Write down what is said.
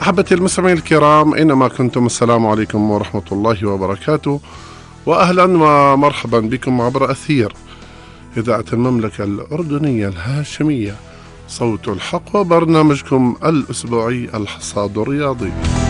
أحبتي المستمعين الكرام أينما كنتم، السلام عليكم ورحمة الله وبركاته، وأهلا ومرحبا بكم عبر أثير إذاعة المملكة الأردنية الهاشمية، صوت الحق، وبرنامجكم الأسبوعي الحصاد الرياضي.